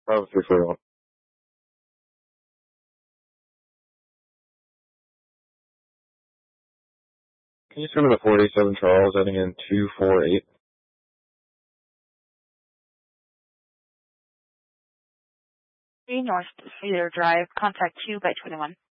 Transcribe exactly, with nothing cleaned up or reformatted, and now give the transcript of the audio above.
Bravo three four one. Can you send me the four eighty-seven Charles ending in two four eight? North Cedar Drive, contact two by twenty-one.